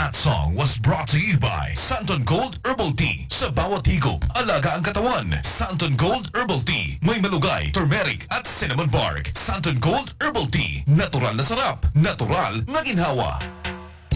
That song was brought to you by Santon Gold Herbal Tea. Sa bawat higop, alaga ang katawan. Santon Gold Herbal Tea. May malugay, turmeric at cinnamon bark. Santon Gold Herbal Tea. Natural na sarap. Natural na ginhawa.